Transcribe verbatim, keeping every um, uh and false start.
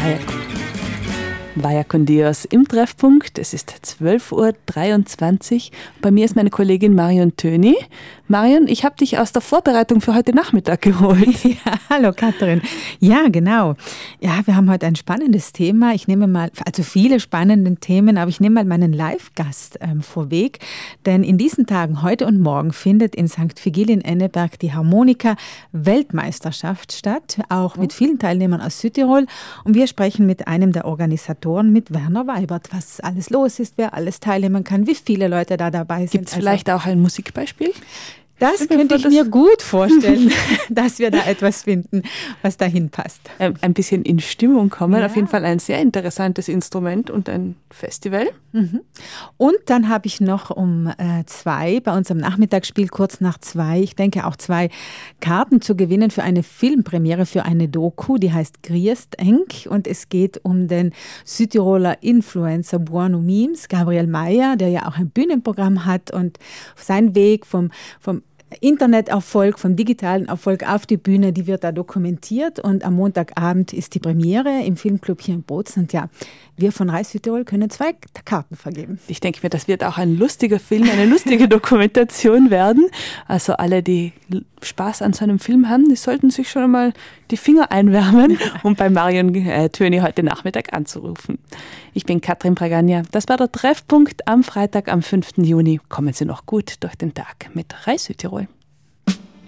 Vaya con Dios im Treffpunkt. Es ist zwölf Uhr dreiundzwanzig. Bei mir ist meine Kollegin Marion Töni. Marion, ich habe dich aus der Vorbereitung für heute Nachmittag geholt. Ja, hallo Katrin. Ja, genau. Ja, wir haben heute ein spannendes Thema. Ich nehme mal, also viele spannende Themen, aber ich nehme mal meinen Live-Gast ähm, vorweg. Denn in diesen Tagen, heute und morgen, findet in Sankt Vigil-in-Enneberg die Harmonika-Weltmeisterschaft statt, auch mit vielen Teilnehmern aus Südtirol. Und wir sprechen mit einem der Organisatoren, mit Werner Weibert, was alles los ist, wer alles teilnehmen kann, wie viele Leute da dabei sind. Gibt es vielleicht also auch ein Musikbeispiel? Das könnte ich mir gut vorstellen, dass wir da etwas finden, was dahin passt. Ein bisschen in Stimmung kommen. Ja. Auf jeden Fall ein sehr interessantes Instrument und ein Festival. Mhm. Und dann habe ich noch um äh, zwei, bei unserem Nachmittagsspiel kurz nach zwei, ich denke auch zwei Karten zu gewinnen für eine Filmpremiere, für eine Doku, die heißt Griest Eng und es geht um den Südtiroler Influencer Buono Memes, Gabriel Meyer, der ja auch ein Bühnenprogramm hat und sein Weg vom, vom Interneterfolg, vom digitalen Erfolg auf die Bühne, die wird da dokumentiert und am Montagabend ist die Premiere im Filmclub hier in Bozen und ja, wir von Reis Südtirol können zwei Karten vergeben. Ich denke mir, das wird auch ein lustiger Film, eine lustige Dokumentation werden. Also alle, die Spaß an so einem Film haben, die sollten sich schon einmal die Finger einwärmen, um bei Marion äh, Töni heute Nachmittag anzurufen. Ich bin Katrin Bragagna. Das war der Treffpunkt am Freitag, am fünften Juni. Kommen Sie noch gut durch den Tag mit Reis Südtirol.